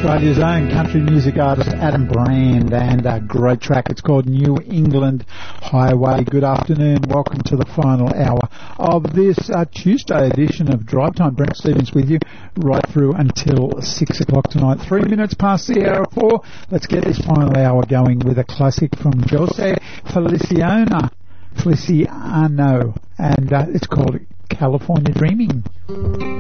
Australia's own country music artist Adam Brand, and a great track. It's called New England Highway. Good afternoon. Welcome to the final hour of this Tuesday edition of Drive Time. Brent Stevens with you right through until 6 o'clock tonight. 3 minutes past the hour of 4. Let's get this final hour going with a classic from Jose Feliciano, and it's called California Dreaming.